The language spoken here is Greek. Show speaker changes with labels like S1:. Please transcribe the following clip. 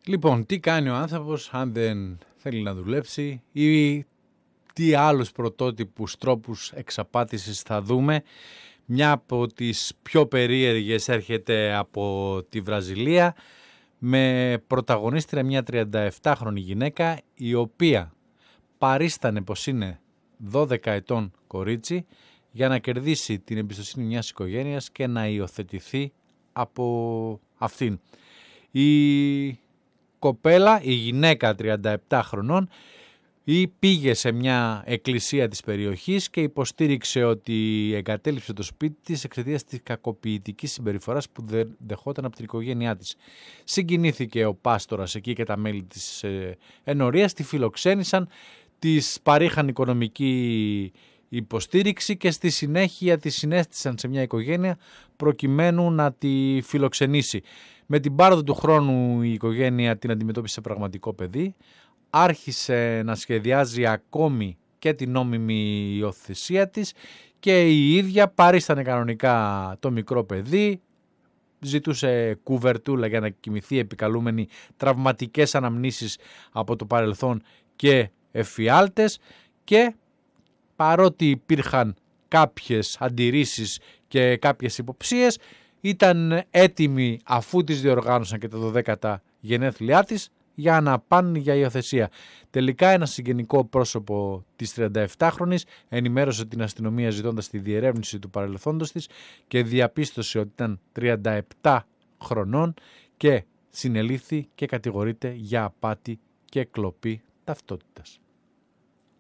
S1: Λοιπόν, τι κάνει ο άνθρωπος αν δεν θέλει να δουλέψει ή τι άλλους πρωτότυπους τρόπους εξαπάτησης θα δούμε. Μια από τις πιο περίεργες έρχεται από τη Βραζιλία με πρωταγωνίστρια μια 37χρονη γυναίκα η οποία παρίστανε πως είναι 12 ετών κορίτσι για να κερδίσει την εμπιστοσύνη μιας οικογένειας και να υιοθετηθεί από αυτήν. Η κοπέλα, η γυναίκα 37 χρονών, πήγε σε μια εκκλησία της περιοχής και υποστήριξε ότι εγκατέλειψε το σπίτι της εξαιτίας της κακοποιητικής συμπεριφοράς που δεχόταν από την οικογένειά της. Συγκινήθηκε ο πάστορας εκεί και τα μέλη της ενορίας, τη φιλοξένησαν, της παρήχαν οικονομική υποστήριξη και στη συνέχεια τη συνέστησαν σε μια οικογένεια προκειμένου να τη φιλοξενήσει. Με την πάροδο του χρόνου η οικογένεια την αντιμετώπισε πραγματικό παιδί, άρχισε να σχεδιάζει ακόμη και την νόμιμη υιοθεσία της και η ίδια παρίστανε κανονικά το μικρό παιδί, ζητούσε κουβερτούλα για να κοιμηθεί επικαλούμενη τραυματικές αναμνήσεις από το παρελθόν και εφιάλτες, και παρότι υπήρχαν κάποιες αντιρρήσεις και κάποιες υποψίες, ήταν έτοιμη αφού τις διοργάνωσαν και τα 12η γενέθλιά της για να πάνε για υιοθεσία. Τελικά ένα συγγενικό πρόσωπο της 37χρονης ενημέρωσε την αστυνομία ζητώντας τη διερεύνηση του παρελθόντος της και διαπίστωσε ότι ήταν 37 χρονών και συνελήφθη και κατηγορείται για απάτη και κλοπή ταυτότητας.